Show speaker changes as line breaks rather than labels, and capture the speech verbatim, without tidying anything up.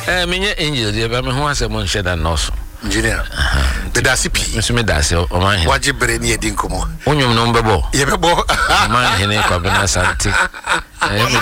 Eh menye angel dey ba me ho asem nhwe da noso.
Engineer. Bedasi pi.
Nso me dase o man he.
Waje bre ni edi nkomo.
Onyum no mbebo.
Ye bebo.
Man he ne kwa bena sante. Eh